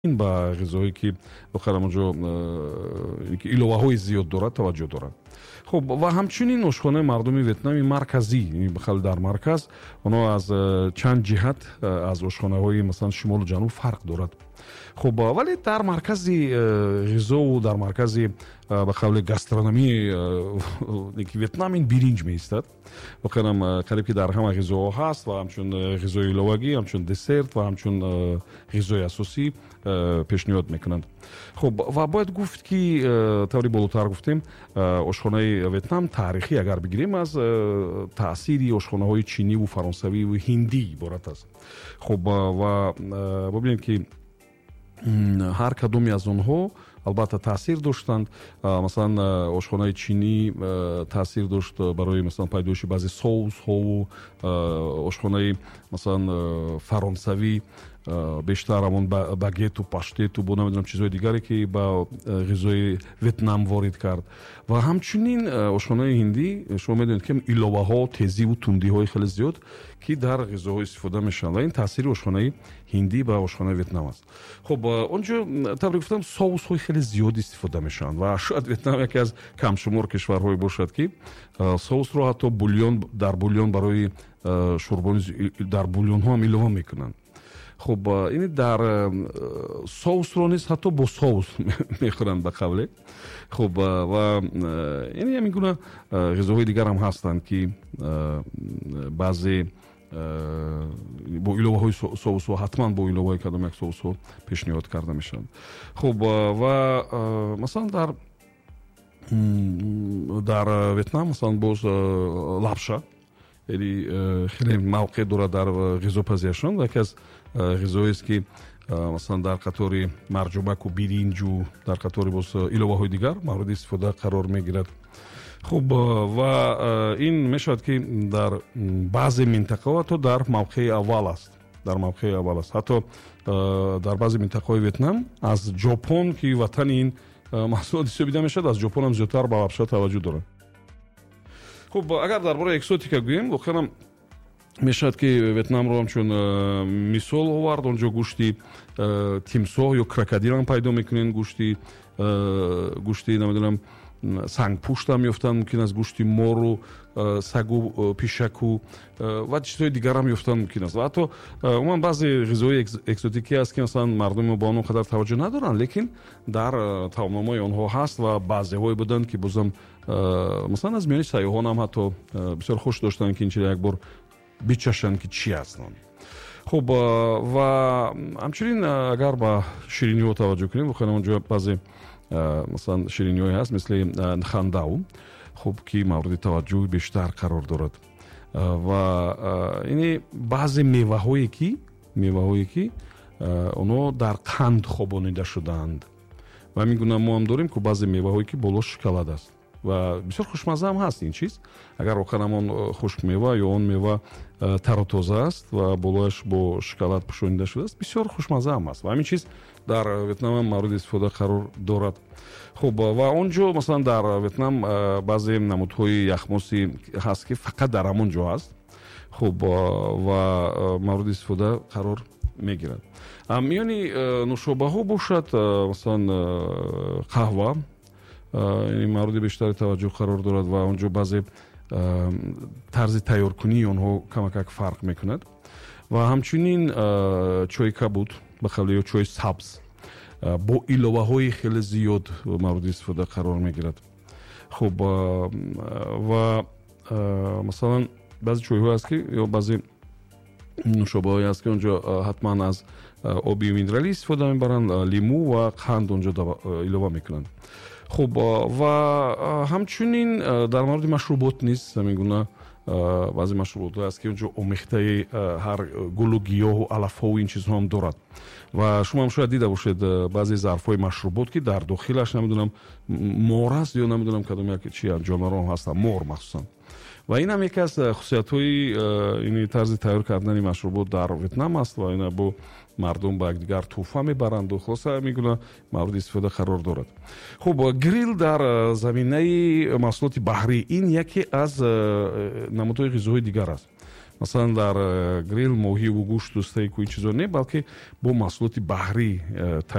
این با غذایی که بخیر اونجا ایلوواهای زیاد دارد توجه دارد. خب و همچنین آشخانه مردم ویتنامی مرکزی بخیر در مرکز اونا از چند جهت از آشخانه‌های مثلا شمال و جنوب فرق دارد. خب ولی در مرکز غذا و در مرکز به قول گاسترونومی ویتنام این برنج می‌ایستد. بخیرم قریب که در همه غذاها هست و همچون غذای ایلوواگی، همچون دسرت و همچون غذای اساسی پیشنهاد میکنند. خب و باید گفت که طوری بالاتر گفتیم آشخانه ویتنام تاریخی اگر بگیریم از تأثیری آشخانه‌های چینی و فرانسوی و هندی عبارت است. خب و ببینید که هر کدومی از اونها البته تاثیر داشتند. مثلا آشخانه چینی تاثیر داشت برای مثلا پیدایش بعضی سس ها و آشخانه مثلا فرانسوی بیشتر همون باگت و پاشتت و نمیدونم چیزهای دیگری که با غذای ویتنام وارد کرد. و همچنین آشخانه هندی شما میدونید که ایلوواها تیزی و تندی های خیلی زیاد که در غذاها استفاده میشن و این تاثیر آشخانه هندی با آشخانه ویتنام است. خب اونجا طبعا گفتم سس های خیلی زیاد استفاده میشن و شاید ویتنام یکی از کم شمار کشورهای باشد که سس رو حتی در بولیون برای شوربانی در بولیون ها هم ایلووا میکنن. خب این در سس رو نیست حتی با سس میخورن به قوله. خب و این میگونه غذاهای دیگر هم هستند که بعضی با ایلوواهای سس و حتما با ایلوواهای کدام یک سس پیشنهاد کرده میشن. خب و مثلا در ویتنام مثلا باز لابشا یعنی خیلی موقع داره در غذا پزیشان و یکی از غذایی است که مثلا در قطار مرجوبک و برنج و در قطار باز ایلوواهای دیگر مورد استفاده قرار میگیرد. خب و این میشود که در بعضی منطقه حتی در موقع اول است. حتی در بعضی منطقه ویتنام از ژاپن که وطن این محصولات استفاده میشد از ژاپن هم زیادتر به لابشا توجه دارد. خب اگر درباره اکزوتیکا گوییم واقعا میشد که ویتنام رو همچون مثال آورد. اونجا گوشتی تیمساح یا کراکودیل هم پیدا میکنین، گوشتی نمیدونم سنگ پوشت هم یافتن، ممکن است گوشتی مور و سگ و پیشک و چیزهای دیگر هم یافتن ممکن است. و حتی عموما بعضی غذاهای اکزوتیکی هست که مثلا مردم با اون قدر توجه ندارن لیکن در طعامنامه آنها هست و بعضی‌های بودن که بازم مثلا از میان سیاحان هم حتی بسیار خوش داشتن که این یک بار بچشن که چی هستن. خب و همچنین اگر با شیرینی‌ها توجه کنیم بخوام اونجا بعضی مثلا شیرینی‌های هست مثل نخانداو خب که مورد توجه بیشتر قرار دارد. و این بعضی میوه‌هایی که اونا در قند خوابانیده شدند و میگونم ما هم داریم که بعضی میوه‌هایی که بالا شکلات است و بسیار خوشمزه هم هست این چیز. اگر واقعا اون خشک میوه یا اون میوه تر و تازه است و بالایش با شکلات پوشانیده شده است بسیار خوشمزه هم است و همین چیز در ویتنام هم مورد استفاده قرار دارد. خب و اونجا مثلا در ویتنام بعضی نمودهای یخماسی هست که فقط در همون جا هست. خب و مورد استفاده قرار میگیرد. میانی نوشابه ها باشد مثلا قهوه این مورد بیشتر توجه قرار دارد و اونجا بعضی طرز تیارکنی اونها کمک فرق میکند. و همچنین چای کبود به قوله یا چای سبز با ایلوواهای خیلی زیاد مورد استفاده قرار میگیرد. خب و مثلا بعضی چای ها هست که یا بعضی نوشابه های هست که اونجا حتما از آبی مینرالی استفاده میبرند، لیمو و قند اونجا ایلووا میکنند. خب و همچنین در مورد مشروبات نیست میگونه بعضی مشروبات هست که اونجا آمیخته هر گل و گیاه و علف ها و این چیزها هم دارد و شما هم شاید دیده باشید بعضی ظرف های مشروبات که در داخلش نمیدونم مور است یا نمیدونم کدام یک چی جانوران هستن مور مخصوصا و این هم یکی از خصوصیت های این طرز تیار کردن مشروبات در ویتنام است و این با مردم با یکدیگر تحفه میبرند و خلاصه میگونه مورد استفاده قرار دارد. خب گریل در زمینه محصولات بحری این یکی از نمودهای غذایی دیگر است. масалан дар грил моҳиву гӯшту стейку ин чизо не балки бо маҳсулоти баҳрӣ